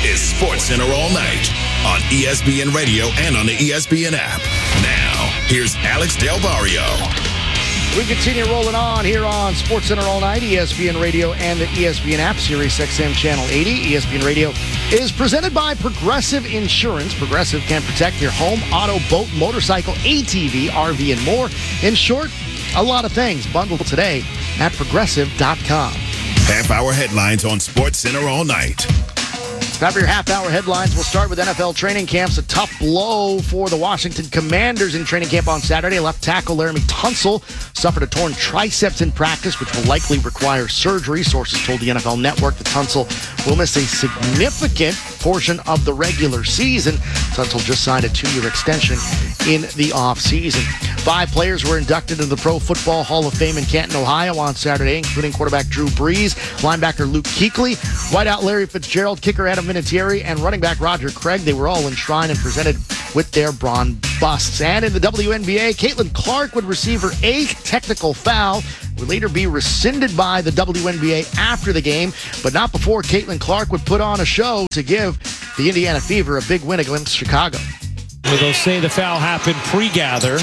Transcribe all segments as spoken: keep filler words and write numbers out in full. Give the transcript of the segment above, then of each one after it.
is SportsCenter All Night on E S P N Radio and on the E S P N app. Now, here's Alex Del Barrio. We continue rolling on here on SportsCenter All Night, E S P N Radio and the E S P N app, Sirius X M Channel eighty. E S P N Radio is presented by Progressive Insurance. Progressive can protect your home, auto, boat, motorcycle, A T V, R V, and more. In short, a lot of things. Bundle today at progressive dot com. Half-hour headlines on SportsCenter All Night. Time for your half-hour headlines. We'll start with N F L training camps. A tough blow for the Washington Commanders in training camp on Saturday. Left tackle Laremy Tunsil suffered a torn triceps in practice, which will likely require surgery. Sources told the N F L Network that Tunsil will miss a significant portion of the regular season. Tunsil just signed a two-year extension in the offseason. Five players were inducted into the Pro Football Hall of Fame in Canton, Ohio on Saturday, including quarterback Drew Brees, linebacker Luke Kuechly, wideout Larry Fitzgerald, kicker Adam Vinatieri, and running back Roger Craig. They were all enshrined and presented with their bronze busts. And in the W N B A, Caitlin Clark would receive her eighth technical foul. Would later be rescinded by the W N B A after the game, but not before Caitlin Clark would put on a show to give the Indiana Fever a big win against Chicago. Well, they'll say the foul happened pre-gather.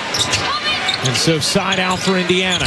And so side out for Indiana.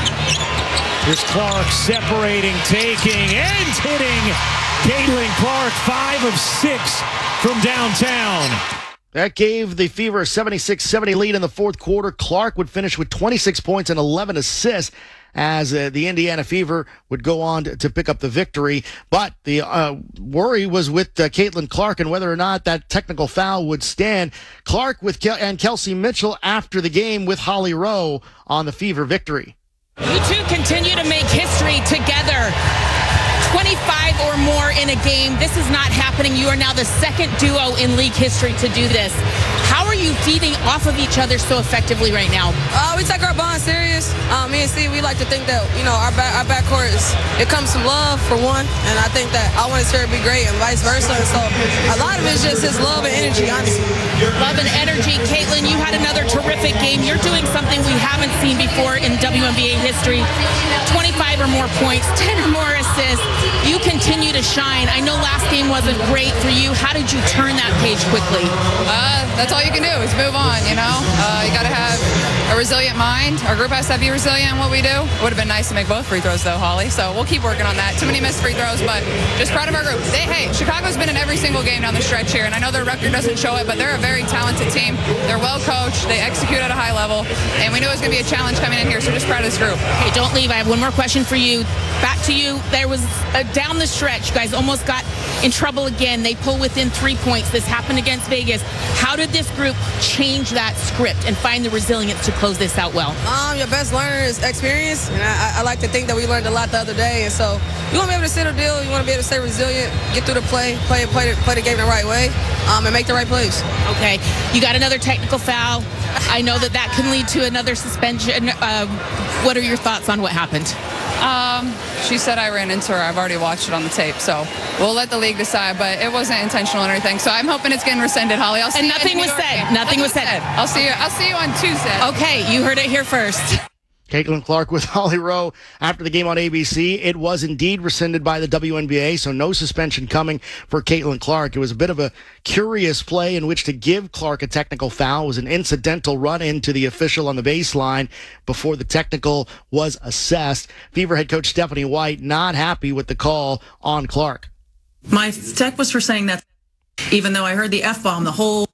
Here's Clark separating, taking, and hitting. Caitlin Clark, five of six from downtown. That gave the Fever a seventy-six seventy lead in the fourth quarter. Clark would finish with twenty-six points and eleven assists as uh, the Indiana Fever would go on to, to pick up the victory. But the uh, worry was with uh, Caitlin Clark and whether or not that technical foul would stand. Clark with Kel- and Kelsey Mitchell after the game with Holly Rowe on the Fever victory. You two continue to make history together. twenty-five or more in a game. This is not happening. You are now the second duo in league history to do this. How are you feeding off of each other so effectively right now? Uh, we take our bond serious. Um, me and Steve, we like to think that, you know, our back, our backcourt is, it comes from love for one, and I think that I want his hair to be great and vice versa. And so a lot of it's just his love and energy, honestly. Love and energy. Caitlin, you had another terrific game. You're doing something we haven't seen before in W N B A history. twenty-five or more points, ten or more assists. You continue to shine. I know last game wasn't great for you. How did you turn that page quickly? Uh, that's all you can do is move on, you know. Uh, you got to have a resilient mind. Our group has to be resilient in what we do. It would have been nice to make both free throws, though, Holly. So we'll keep working on that. Too many missed free throws, but just proud of our group. They, hey, Chicago's been in every single game down the stretch here, and I know their record doesn't show it, but they're a very talented team. They're well coached. They execute at a high level, and we knew it was going to be a challenge coming in here, so just proud of this group. Hey, don't leave. I have one more question for you. Back to you. There was a down the stretch. You guys almost got in trouble again. They pull within three points. This happened against Vegas. How did this group change that script and find the resilience to close this out well? Um, your best learner is experience, and I, I like to think that we learned a lot the other day. And so you want to be able to sit or deal. You want to be able to stay resilient, get through the play, play, play, play the game the right way, um, and make the right plays. Okay, you got another technical foul. I know that that can lead to another suspension. Uh, what are your thoughts on what happened? Um, she said I ran into her. I've already watched it on the tape, so we'll let the league decide, but it wasn't intentional or anything, so I'm hoping it's getting rescinded, Holly. I'll see and you nothing was said. Nothing, nothing was said. said. I'll see you. I'll see you on Tuesday. Okay, you heard it here first. Caitlin Clark with Holly Rowe after the game on A B C. It was indeed rescinded by the W N B A, so no suspension coming for Caitlin Clark. It was a bit of a curious play in which to give Clark a technical foul. It was an incidental run into the official on the baseline before the technical was assessed. Fever head coach Stephanie White not happy with the call on Clark. My tech was for saying that, even though I heard the F-bomb the whole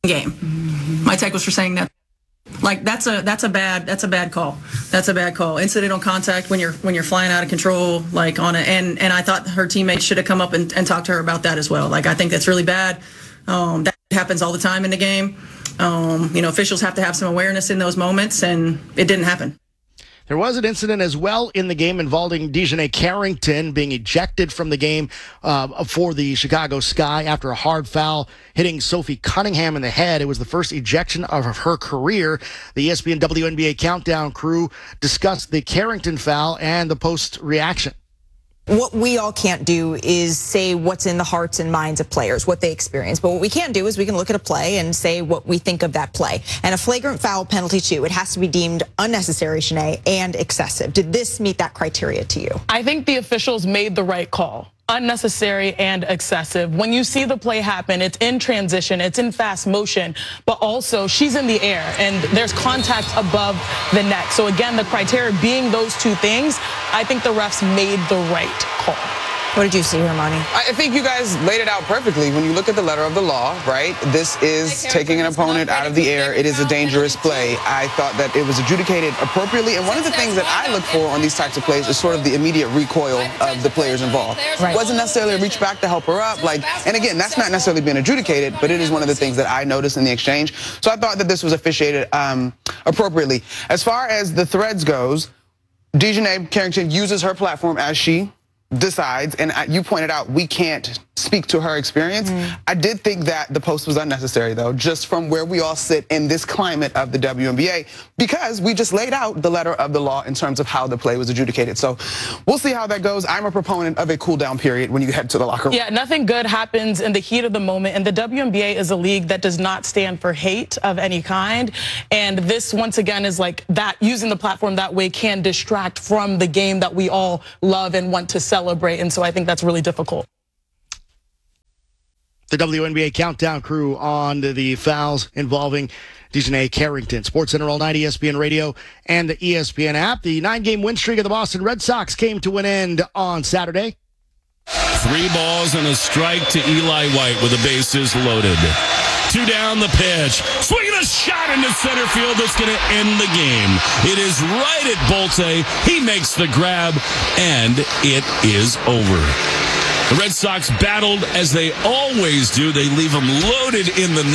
game. My tech was for saying that. Like that's a that's a bad that's a bad call. That's a bad call. Incidental contact when you're when you're flying out of control, like on it. And and I thought her teammates should have come up and, and talked to her about that as well. Like I think that's really bad. Um, that happens all the time in the game. Um, you know, officials have to have some awareness in those moments, and it didn't happen. There was an incident as well in the game involving DeJounte Carrington being ejected from the game uh, for the Chicago Sky after a hard foul hitting Sophie Cunningham in the head. It was the first ejection of her career. The E S P N W N B A Countdown crew discussed the Carrington foul and the post-reaction. What we all can't do is say what's in the hearts and minds of players, what they experience. But what we can do is we can look at a play and say what we think of that play. And a flagrant foul penalty, too, it has to be deemed unnecessary, Shanae, and excessive. Did this meet that criteria to you? I think the officials made the right call. unnecessary and excessive. When you see the play happen, it's in transition, it's in fast motion, but also she's in the air and there's contact above the net. So again, the criteria being those two things, I think the refs made the right call. What did you see, Hermione? I think you guys laid it out perfectly. When you look at the letter of the law, right, this is taking an opponent out of the air. It is a dangerous play. I thought that it was adjudicated appropriately. And one of the things that I look for on these types of plays is sort of the immediate recoil of the players involved. Right. It wasn't necessarily a reach back to help her up. Like, and again, that's not necessarily been adjudicated, but it is one of the things that I noticed in the exchange. So I thought that this was officiated um, appropriately. As far as the threads goes, Dejanay Carrington uses her platform as she decides, and you pointed out we can't speak to her experience. Mm. I did think that the post was unnecessary, though, just from where we all sit in this climate of the W N B A, because we just laid out the letter of the law in terms of how the play was adjudicated. So we'll see how that goes. I'm a proponent of a cool down period when you head to the locker room. Yeah, nothing good happens in the heat of the moment, and the W N B A is a league that does not stand for hate of any kind, and this, once again, is like that, using the platform that way can distract from the game that we all love and want to celebrate, and so I think that's really difficult. The W N B A countdown crew on the fouls involving Dejanay Carrington. SportsCenter all night, E S P N Radio and the E S P N app. The nine-game win streak of the Boston Red Sox came to an end on Saturday. Three balls and a strike to Eli White with the bases loaded. Two down the pitch. Swinging a shot into center field that's going to end the game. It is right at Bolte. He makes the grab, and it is over. The Red Sox battled as they always do. They leave them loaded in the